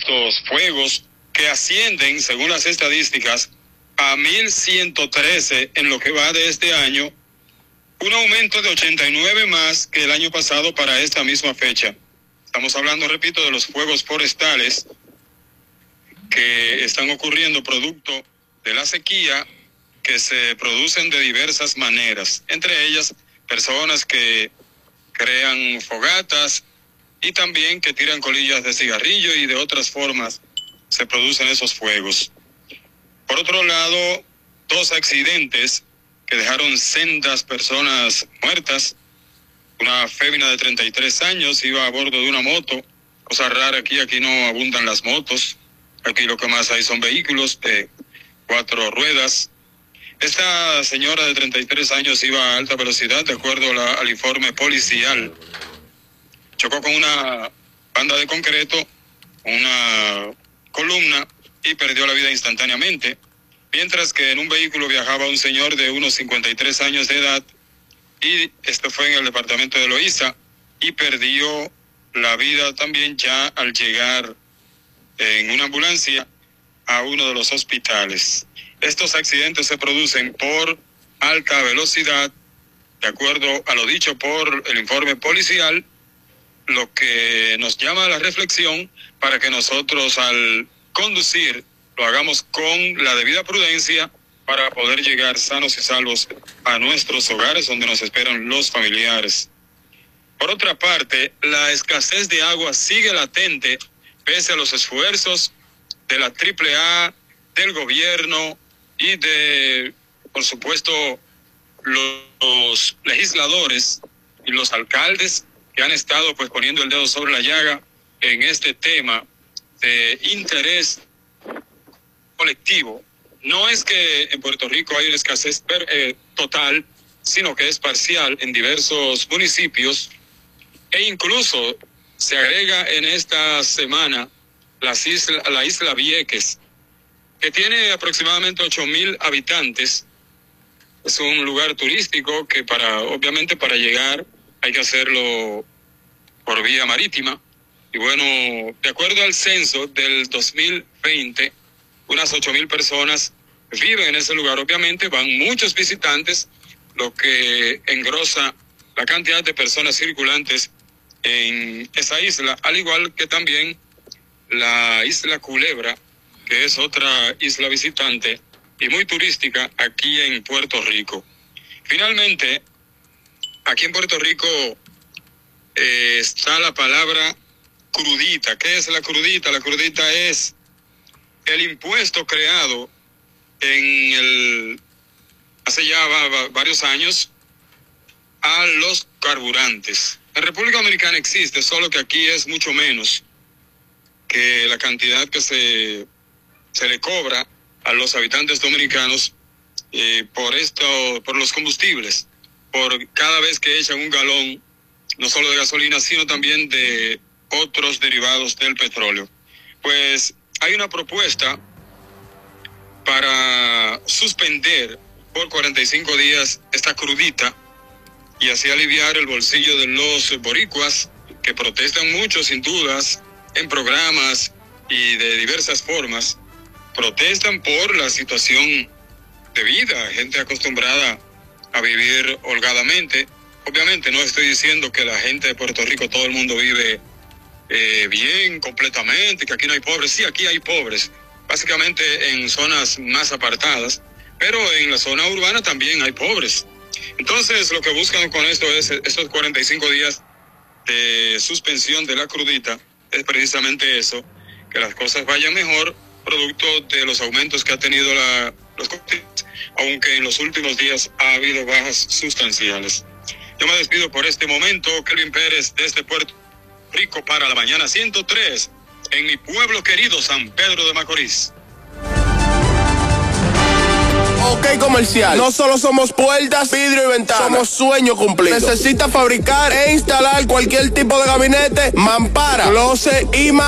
estos fuegos que ascienden, según las estadísticas, a 1.113 en lo que va de este año, un aumento de 89 más que el año pasado para esta misma fecha. Estamos hablando, repito, de los fuegos forestales que están ocurriendo producto de la sequía, que se producen de diversas maneras, entre ellas personas que crean fogatas y también que tiran colillas de cigarrillo, y de otras formas se producen esos fuegos. Por otro lado, 2 accidentes que dejaron sendas personas muertas. Una fémina de 33 años iba a bordo de una moto, cosa rara aquí no abundan las motos, aquí lo que más hay son vehículos de 4 ruedas. Esta señora de 33 años iba a alta velocidad, de acuerdo al informe policial. Chocó con una banda de concreto, una columna, y perdió la vida instantáneamente. Mientras que en un vehículo viajaba un señor de unos 53 años de edad, y esto fue en el departamento de Loíza, y perdió la vida también ya al llegar en una ambulancia a uno de los hospitales. Estos accidentes se producen por alta velocidad, de acuerdo a lo dicho por el informe policial, lo que nos llama a la reflexión para que nosotros al conducir lo hagamos con la debida prudencia para poder llegar sanos y salvos a nuestros hogares donde nos esperan los familiares. Por otra parte, la escasez de agua sigue latente pese a los esfuerzos de la AAA, del gobierno y de, por supuesto, los legisladores y los alcaldes que han estado pues poniendo el dedo sobre la llaga en este tema de interés colectivo. No es que en Puerto Rico hay una escasez total, sino que es parcial en diversos municipios, e incluso se agrega en esta semana la isla Vieques, que tiene aproximadamente 8,000 habitantes. Es un lugar turístico que obviamente para llegar hay que hacerlo por vía marítima. Y bueno, de acuerdo al censo del 2020, unas 8,000 personas viven en ese lugar. Obviamente van muchos visitantes, lo que engrosa la cantidad de personas circulantes en esa isla, al igual que también la isla Culebra, que es otra isla visitante y muy turística aquí en Puerto Rico. Finalmente, aquí en Puerto Rico está la palabra crudita. ¿Qué es la crudita? La crudita es el impuesto creado hace ya varios años a los carburantes. En República Dominicana existe, solo que aquí es mucho menos que la cantidad que se le cobra a los habitantes dominicanos por los combustibles, por cada vez que echan un galón, no solo de gasolina, sino también de otros derivados del petróleo. Pues hay una propuesta para suspender por 45 días esta crudita y así aliviar el bolsillo de los boricuas, que protestan mucho, sin dudas, en programas y de diversas formas. Protestan por la situación de vida, gente acostumbrada a vivir holgadamente. Obviamente no estoy diciendo que la gente de Puerto Rico, todo el mundo vive bien, completamente, que aquí no hay pobres. Sí, aquí hay pobres, básicamente en zonas más apartadas, pero en la zona urbana también hay pobres. Entonces, lo que buscan con esto es estos 45 días de suspensión de la crudita, es precisamente eso, que las cosas vayan mejor, producto de los aumentos que ha tenido los combustibles, aunque en los últimos días ha habido bajas sustanciales. Yo me despido por este momento. Kelvin Pérez desde Puerto Rico para la Mañana 103, en mi pueblo querido San Pedro de Macorís. Ok, comercial. No solo somos puertas, vidrio y ventanas. Somos sueño cumplido. Necesita fabricar e instalar cualquier tipo de gabinete, mampara, closet y más.